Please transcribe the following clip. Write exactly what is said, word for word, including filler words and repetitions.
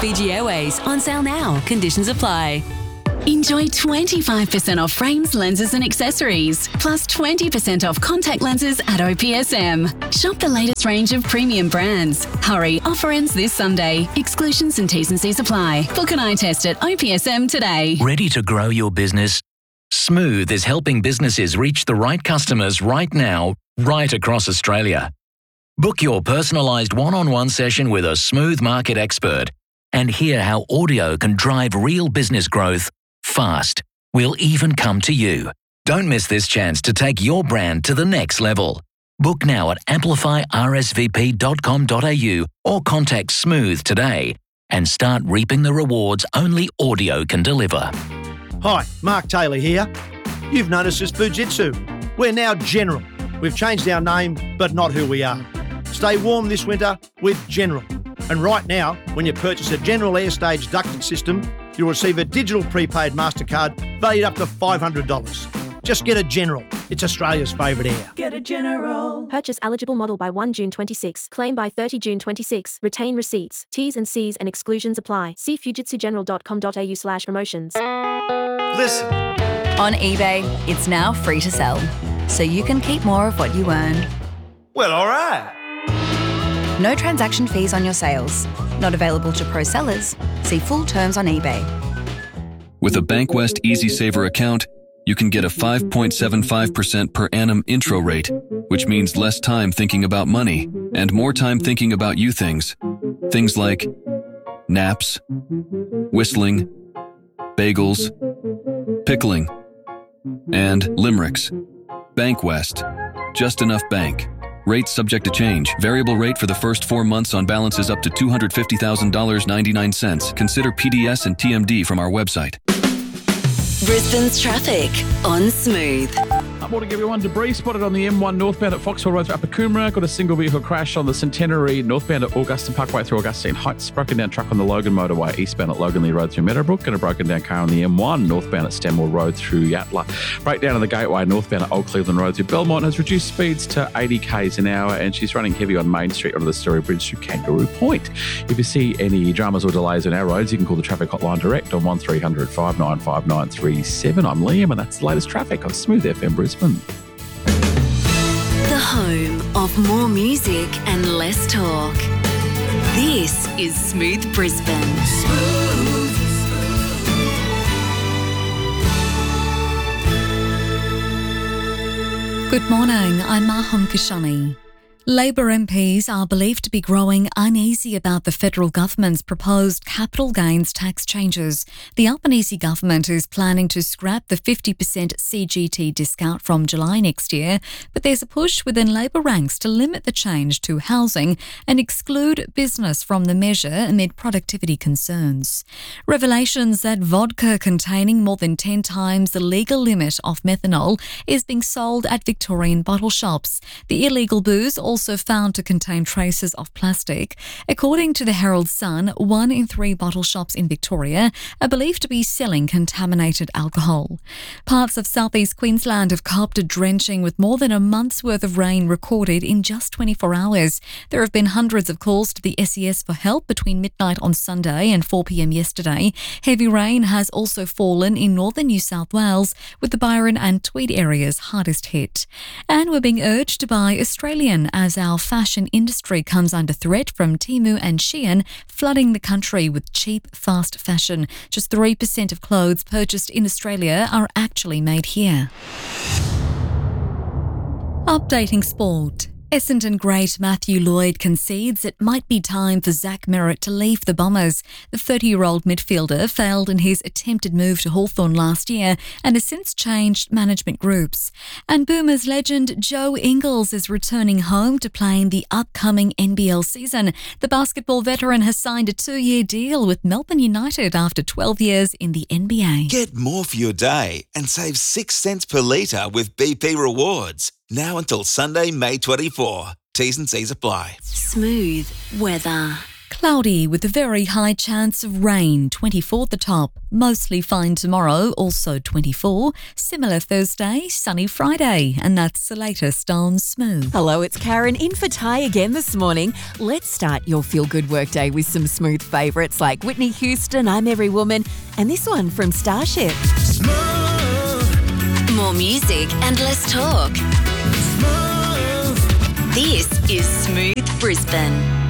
Fiji Airways, on sale now. Conditions apply. Enjoy twenty-five percent off frames, lenses and accessories, plus twenty percent off contact lenses at O P S M. Shop the latest range of premium brands. Hurry, offer ends this Sunday. Exclusions and T's and C's apply. Book an eye test at O P S M today. Ready to grow your business? Smooth is helping businesses reach the right customers right now, right across Australia. Book your personalised one-on-one session with a Smooth market expert and hear how audio can drive real business growth fast. We'll even come to you. Don't miss this chance to take your brand to the next level. Book now at amplify r s v p dot com dot a u or contact Smooth today and start reaping the rewards only audio can deliver. Hi, Mark Taylor here. You've noticed us Fujitsu. We're now General. We've changed our name, but not who we are. Stay warm this winter with General. And right now, when you purchase a General Airstage ducted system, you'll receive a digital prepaid MasterCard valued up to five hundred dollars. Just get a General. It's Australia's favourite air. Get a General. Purchase eligible model by first June twenty-six. Claim by thirtieth June twenty-six. Retain receipts. T's and C's and exclusions apply. See fujitsu general dot com dot a u slash promotions. Listen. On eBay, it's now free to sell, so you can keep more of what you earn. Well, all right. No transaction fees on your sales. Not available to pro sellers. See full terms on eBay. With a Bankwest Easy Saver account, you can get a five point seven five percent per annum intro rate, which means less time thinking about money and more time thinking about you things. Things like naps, whistling, bagels, pickling, and limericks. Bankwest. Just enough bank. Rates subject to change. Variable rate for the first four months on balances up to two hundred fifty thousand dollars and ninety-nine cents. Consider P D S and T M D from our website. Brisbane's traffic on Smooth. Morning everyone. Debris spotted on the M one northbound at Foxwell Road through Upper Coomera. Got a single vehicle crash on the Centenary northbound at Augustine Parkway through Augustine Heights. Broken down truck on the Logan motorway eastbound at Loganley Road through Meadowbrook. And a broken down car on the M one northbound at Stanmore Road through Yatala. Breakdown on the Gateway northbound at Old Cleveland Road through Belmont has reduced speeds to eighty k's an hour, and she's running heavy on Main Street onto the Story Bridge through Kangaroo Point. If you see any dramas or delays on our roads, you can call the traffic hotline direct on one three hundred five nine five nine three seven. I'm Liam, and that's the latest traffic on Smooth F M Brisbane. The home of more music and less talk. This is Smooth Brisbane. Smooth. Good morning, I'm Maham Kashani. Labor M Ps are believed to be growing uneasy about the federal government's proposed capital gains tax changes. The Albanese government is planning to scrap the fifty percent C G T discount from July next year, but there's a push within Labor ranks to limit the change to housing and exclude business from the measure amid productivity concerns. Revelations that vodka containing more than ten times the legal limit of methanol is being sold at Victorian bottle shops. The illegal booze also also found to contain traces of plastic. According to the Herald Sun, one in three bottle shops in Victoria are believed to be selling contaminated alcohol. Parts of southeast Queensland have copped a drenching with more than a month's worth of rain recorded in just twenty-four hours. There have been hundreds of calls to the S E S for help between midnight on Sunday and four p m yesterday. Heavy rain has also fallen in northern New South Wales, with the Byron and Tweed areas hardest hit. And we're being urged to buy Australian as our fashion industry comes under threat from Temu and Shein, flooding the country with cheap, fast fashion. Just three percent of clothes purchased in Australia are actually made here. Updating sport. Essendon great Matthew Lloyd concedes it might be time for Zach Merritt to leave the Bombers. The thirty-year-old midfielder failed in his attempted move to Hawthorn last year and has since changed management groups. And Boomers legend Joe Ingles is returning home to play in the upcoming N B L season. The basketball veteran has signed a two-year deal with Melbourne United after twelve years in the N B A. Get more for your day and save six cents per litre with B P Rewards. Now until Sunday, May twenty-fourth. T's and C's apply. Smooth weather. Cloudy with a very high chance of rain, twenty-four at the top. Mostly fine tomorrow, also twenty-four. Similar Thursday, sunny Friday. And that's the latest on Smooth. Hello, it's Karen in for Ty again this morning. Let's start your feel-good workday with some Smooth favourites like Whitney Houston, I'm Every Woman, and this one from Starship. More music and less talk. This is Smooth Brisbane.